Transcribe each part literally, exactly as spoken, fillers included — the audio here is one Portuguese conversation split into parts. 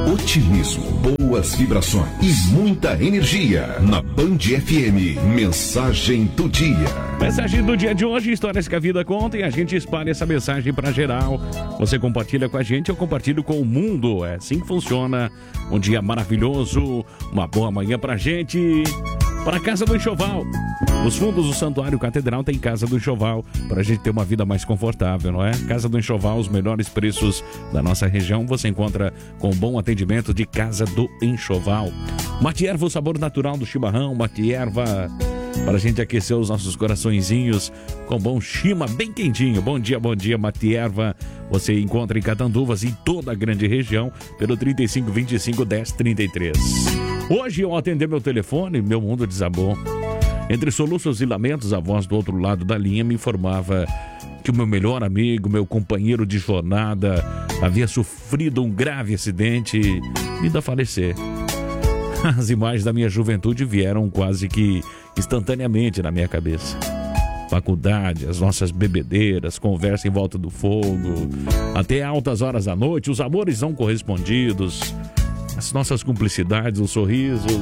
Otimismo, boas vibrações e muita energia. Na Band F M, mensagem do dia. Mensagem do dia de hoje, histórias que a vida conta e a gente espalha essa mensagem para geral. Você compartilha com a gente, eu compartilho com o mundo. É assim que funciona. Um dia maravilhoso, uma boa manhã pra gente. Para a Casa do Enxoval. Nos fundos do Santuário Catedral tem Casa do Enxoval, para a gente ter uma vida mais confortável, não é? Casa do Enxoval, os melhores preços da nossa região, você encontra com bom atendimento de Casa do Enxoval. Mate erva, o sabor natural do chimarrão, mate erva, para a gente aquecer os nossos coraçõezinhos com bom chima bem quentinho. Bom dia, bom dia, mate erva. Você encontra em Catanduvas, em toda a grande região, pelo trinta e cinco, vinte e cinco, dez, trinta e três. Hoje, ao atender meu telefone, meu mundo desabou. Entre soluços e lamentos, a voz do outro lado da linha me informava que o meu melhor amigo, meu companheiro de jornada, havia sofrido um grave acidente e vindo a falecer. As imagens da minha juventude vieram quase que instantaneamente na minha cabeça. Faculdade, as nossas bebedeiras, conversa em volta do fogo, até altas horas da noite, os amores não correspondidos, as nossas cumplicidades, os sorrisos.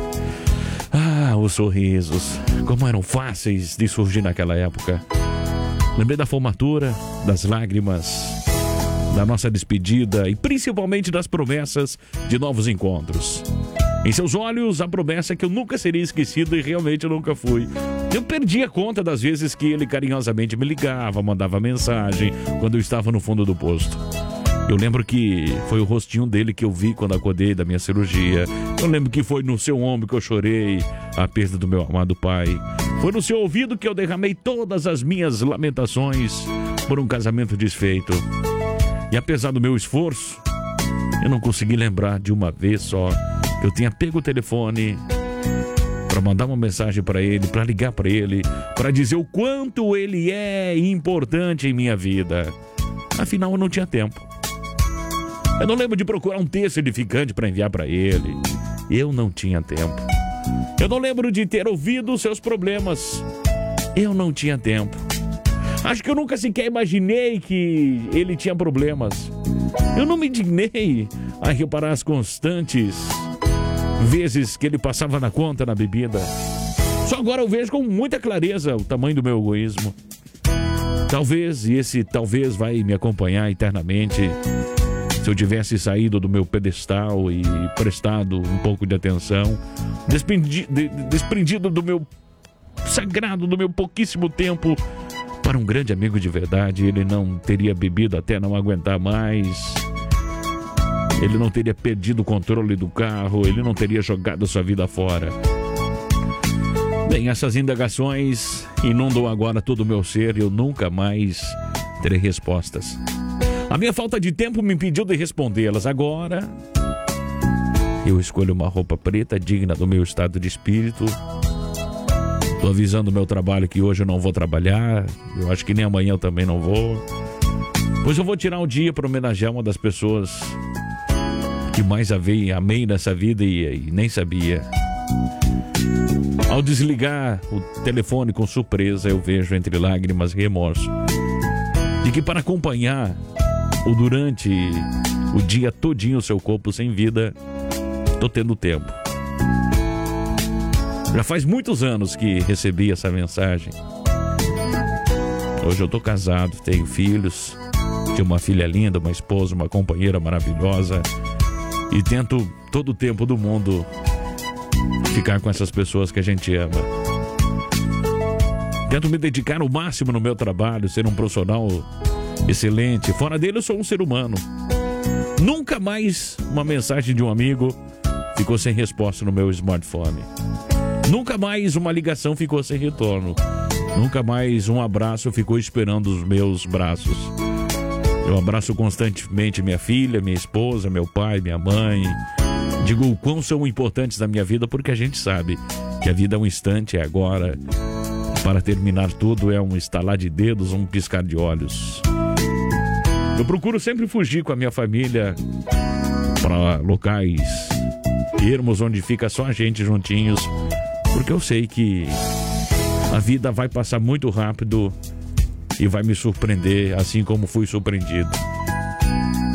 Ah, os sorrisos, como eram fáceis de surgir naquela época. Lembrei da formatura, das lágrimas, da nossa despedida e principalmente das promessas de novos encontros. Em seus olhos, a promessa que eu nunca seria esquecido e realmente eu nunca fui. Eu perdi a conta das vezes que ele carinhosamente me ligava, mandava mensagem quando eu estava no fundo do posto. Eu lembro que foi o rostinho dele que eu vi quando acordei da minha cirurgia. Eu lembro que foi no seu ombro que eu chorei a perda do meu amado pai. Foi no seu ouvido que eu derramei todas as minhas lamentações por um casamento desfeito. E apesar do meu esforço, eu não consegui lembrar de uma vez só que eu tinha pego o telefone para mandar uma mensagem para ele, para ligar para ele, para dizer o quanto ele é importante em minha vida. Afinal, eu não tinha tempo. Eu não lembro de procurar um texto edificante para enviar para ele. Eu não tinha tempo. Eu não lembro de ter ouvido os seus problemas. Eu não tinha tempo. Acho que eu nunca sequer imaginei que ele tinha problemas. Eu não me dignei a reparar as constantes vezes que ele passava na conta na bebida. Só agora eu vejo com muita clareza o tamanho do meu egoísmo. Talvez, e esse talvez vai me acompanhar eternamente, se eu tivesse saído do meu pedestal e prestado um pouco de atenção, desprendi, de, desprendido do meu sagrado, do meu pouquíssimo tempo para um grande amigo de verdade, ele não teria bebido até não aguentar mais, ele não teria perdido o controle do carro, ele não teria jogado sua vida fora. Bem, essas indagações inundam agora todo o meu ser e eu nunca mais terei respostas. A minha falta de tempo me impediu de respondê-las. Agora, eu escolho uma roupa preta digna do meu estado de espírito. Estou avisando o meu trabalho que hoje eu não vou trabalhar. Eu acho que nem amanhã eu também não vou. Pois eu vou tirar um dia para homenagear uma das pessoas que mais amei nessa vida e, e nem sabia. Ao desligar o telefone com surpresa, eu vejo entre lágrimas e remorso de que para acompanhar ou durante o dia todinho o seu corpo sem vida, tô tendo tempo. Já faz muitos anos que recebi essa mensagem. Hoje eu tô casado, tenho filhos, tenho uma filha linda, uma esposa, uma companheira maravilhosa e tento todo o tempo do mundo ficar com essas pessoas que a gente ama. Tento me dedicar o máximo no meu trabalho, ser um profissional excelente. Fora dele eu sou um ser humano. Nunca mais uma mensagem de um amigo ficou sem resposta no meu smartphone. Nunca mais uma ligação ficou sem retorno. Nunca mais um abraço ficou esperando os meus braços. Eu abraço constantemente minha filha, minha esposa, meu pai, minha mãe. Digo o quão são importantes na minha vida porque a gente sabe que a vida é um instante, é agora. Para terminar tudo é um estalar de dedos, um piscar de olhos. Eu procuro sempre fugir com a minha família para locais ermos onde fica só a gente juntinhos, porque eu sei que a vida vai passar muito rápido e vai me surpreender assim como fui surpreendido.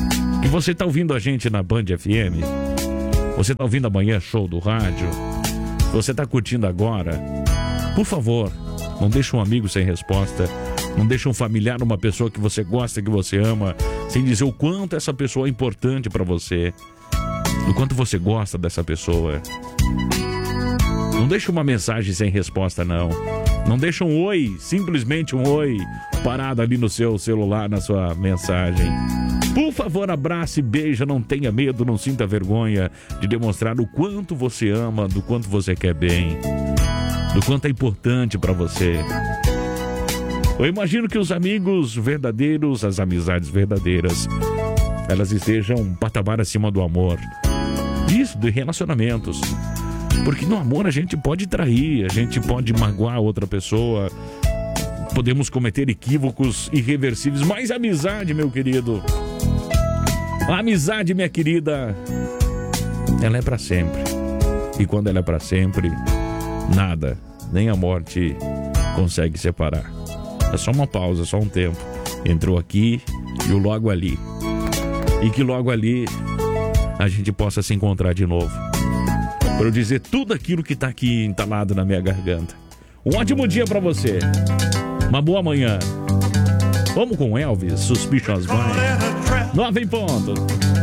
E você está ouvindo a gente na Band F M? Você está ouvindo amanhã show do rádio? Você está curtindo agora? Por favor, não deixe um amigo sem resposta. Não deixe um familiar, uma pessoa que você gosta, que você ama, sem dizer o quanto essa pessoa é importante para você. Do quanto você gosta dessa pessoa. Não deixe uma mensagem sem resposta, não. Não deixe um oi, simplesmente um oi, parado ali no seu celular, na sua mensagem. Por favor, abrace, beija, não tenha medo, não sinta vergonha de demonstrar o quanto você ama, do quanto você quer bem, do quanto é importante para você. Eu imagino que os amigos verdadeiros, as amizades verdadeiras, elas estejam um patamar acima do amor. Isso, de relacionamentos. Porque no amor a gente pode trair, a gente pode magoar outra pessoa, podemos cometer equívocos irreversíveis, mas a amizade, meu querido, a amizade, minha querida, ela é para sempre. E quando ela é para sempre, nada, nem a morte consegue separar. É só uma pausa, só um tempo. Entrou aqui e o logo ali. E que logo ali a gente possa se encontrar de novo. Para eu dizer tudo aquilo que está aqui entalado na minha garganta. Um ótimo dia para você. Uma boa manhã. Vamos com Elvis, Suspicious Mind. Nove em ponto.